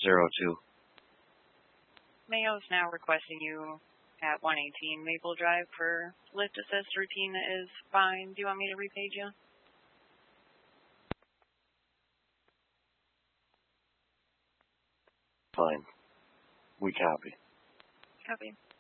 02. Mayo's now requesting you at 118 Maple Drive for lift assist routine is fine. Do you want me to repage you? Fine. We copy. Copy.